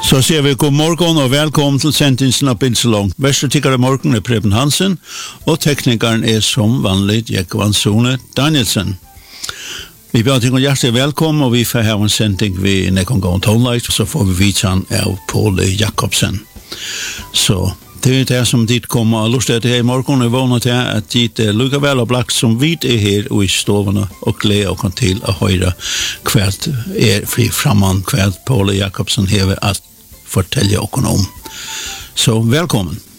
Så ser vi god morgon og velkommen til sendingen av Bilselong. Verstertikkere morgen Preben Hansen, og teknikeren som vanligt Jekvan Sone Danielsen. Vi bør til hjertelig velkommen, og vi får ha en sending ved Nekongån Tonelight, så får vi vidtjen av Paul Jakobsen. Så det det som dit kommer og lust til i morgen, og vågner til at dit lukker vel og blakt som vi her og i stovene, og gleder oss til å høre hvert fri framman, hvert Paul Jakobsen hever at fortelle oss om. Så velkommen.